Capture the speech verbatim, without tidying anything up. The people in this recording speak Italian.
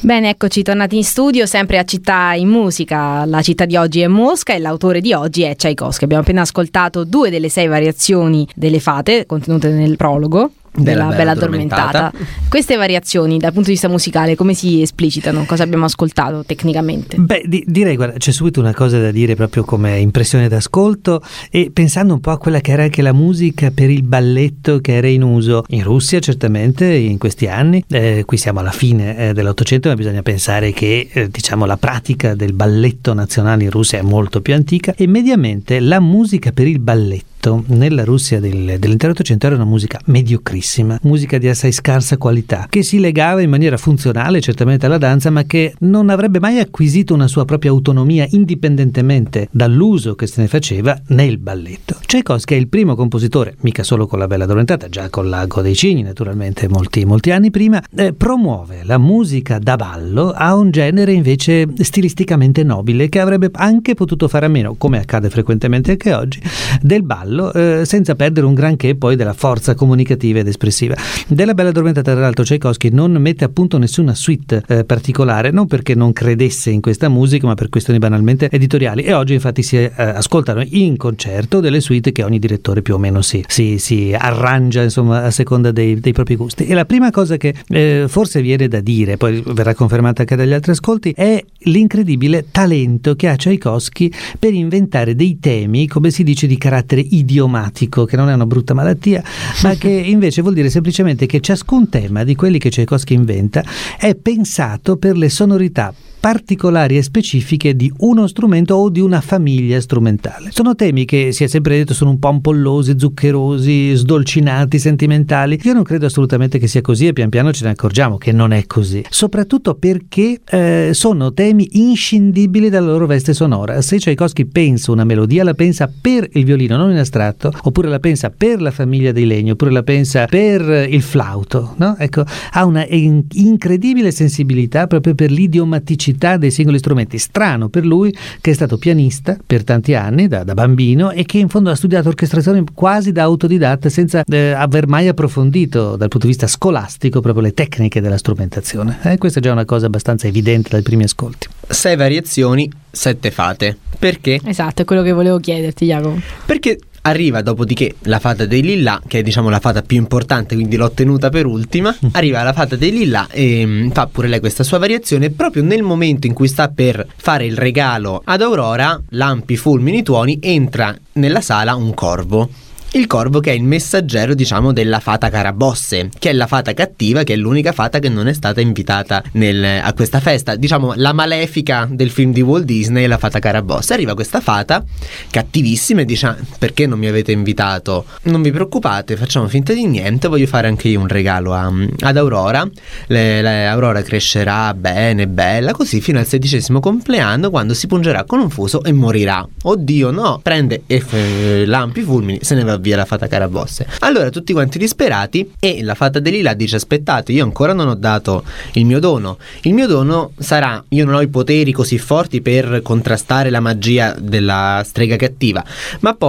Bene, eccoci tornati in studio, sempre a Città in Musica. La città di oggi è Mosca e l'autore di oggi è Tchaikovsky. Abbiamo appena ascoltato due delle sei variazioni delle fate contenute nel prologo della Bella, Bella addormentata. addormentata. Queste variazioni dal punto di vista musicale come si esplicitano? Cosa abbiamo ascoltato tecnicamente? Beh, di, direi, guarda, c'è subito una cosa da dire proprio come impressione d'ascolto, e pensando un po' a quella che era anche la musica per il balletto che era in uso in Russia certamente in questi anni, eh, qui siamo alla fine eh, dell'Ottocento, ma bisogna pensare che eh, diciamo la pratica del balletto nazionale in Russia è molto più antica, e mediamente la musica per il balletto nella Russia del, dell'intero Ottocento era una musica mediocrissima, musica di assai scarsa qualità, che si legava in maniera funzionale certamente alla danza, ma che non avrebbe mai acquisito una sua propria autonomia indipendentemente dall'uso che se ne faceva nel balletto. Tchaikovsky è il primo compositore, mica solo con la Bella addormentata, già con l'Ago dei Cigni naturalmente molti, molti anni prima, eh, promuove la musica da ballo a un genere invece stilisticamente nobile, che avrebbe anche potuto fare a meno, come accade frequentemente anche oggi, del ballo, Eh, senza perdere un granché poi della forza comunicativa ed espressiva. Della Bella addormentata, tra l'altro, Tchaikovsky non mette a punto nessuna suite eh, particolare, non perché non credesse in questa musica, ma per questioni banalmente editoriali, e oggi infatti si eh, ascoltano in concerto delle suite che ogni direttore più o meno si, si, si arrangia insomma a seconda dei, dei propri gusti. E la prima cosa che eh, forse viene da dire, poi verrà confermata anche dagli altri ascolti, è l'incredibile talento che ha Tchaikovsky per inventare dei temi, come si dice, di carattere idiomatico, che non è una brutta malattia, ma che invece vuol dire semplicemente che ciascun tema di quelli che Tchaikovsky inventa è pensato per le sonorità particolari e specifiche di uno strumento o di una famiglia strumentale. Sono temi che, si è sempre detto, sono un po' ampollosi, zuccherosi, sdolcinati, sentimentali. Io non credo assolutamente che sia così, e pian piano ce ne accorgiamo che non è così, soprattutto perché eh, sono temi inscindibili dalla loro veste sonora. Se Tchaikovsky pensa una melodia, la pensa per il violino, non in astratto, oppure la pensa per la famiglia dei legni, oppure la pensa per il flauto, no? Ecco, ha una in- incredibile sensibilità proprio per l'idiomaticità dei singoli strumenti. Strano per lui, che è stato pianista per tanti anni da, da bambino, e che in fondo ha studiato orchestrazione quasi da autodidatta, senza eh, aver mai approfondito dal punto di vista scolastico proprio le tecniche della strumentazione. Eh, questa è già una cosa abbastanza evidente dai primi ascolti. Sei variazioni, sette fate. Perché? Esatto, è quello che volevo chiederti, Jacopo. Perché arriva dopodiché la fata dei Lillà, che è diciamo la fata più importante, quindi l'ho tenuta per ultima. Arriva la fata dei Lillà e mh, fa pure lei questa sua variazione. Proprio nel momento in cui sta per fare il regalo ad Aurora, lampi, fulmini, tuoni, entra nella sala un corvo. Il corvo, che è il messaggero, diciamo, della fata Carabosse, che è la fata cattiva, che è l'unica fata che non è stata invitata nel, a questa festa. Diciamo, la malefica del film di Walt Disney è la fata Carabosse. Arriva questa fata cattivissima e dice: perché non mi avete invitato? Non vi preoccupate, facciamo finta di niente, voglio fare anche io un regalo a, ad Aurora. Le, le, Aurora crescerà bene, bella, così fino al sedicesimo compleanno, quando si pungerà con un fuso e morirà. Oddio, no! Prende e f- lampi, fulmini, se ne va via la fata Carabosse. Allora tutti quanti disperati, e la fata dei Lillà dice: aspettate, io ancora non ho dato il mio dono. Il mio dono sarà, io non ho i poteri così forti per contrastare la magia della strega cattiva, ma poi